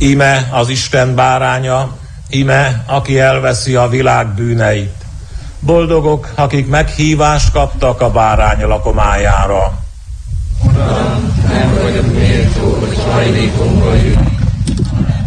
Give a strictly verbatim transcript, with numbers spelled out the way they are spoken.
Íme az Isten báránya, ime, aki elveszi a világ bűneit. Boldogok, akik meghívást kaptak a bárány lakomájára. Uram, nem vagyok méltó, hogy hajlékomba jöjj,